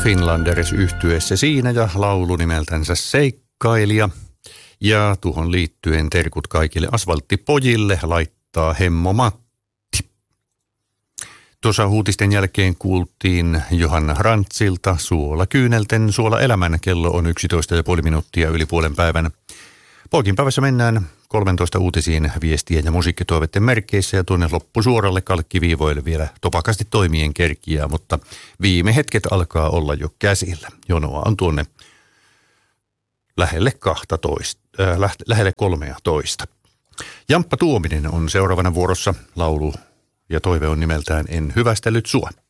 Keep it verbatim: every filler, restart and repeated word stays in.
Finlanders yhtyeessä siinä ja laulu nimeltänsä Seikkailija. Ja tuohon liittyen terkut kaikille asfalttipojille laittaa Hemmo Matti. Tuossa uutisten jälkeen kuultiin Johanna Rantsilta Suola kyynelten suola elämän. Kello on yksitoista ja puoli minuuttia yli puolen päivän. Poikinpäivässä mennään kolmetoista uutisiin viestien ja musiikkitoiveiden merkeissä ja tuonne loppusuoralle kalkkiviivoille vielä topakasti toimien kerkiä, mutta viime hetket alkaa olla jo käsillä. Jonoa on tuonne lähelle kahtatoista, äh, lähelle kolmea toista. Jamppa Tuominen on seuraavana vuorossa. Laulu ja toive on nimeltään En hyvästellyt sua.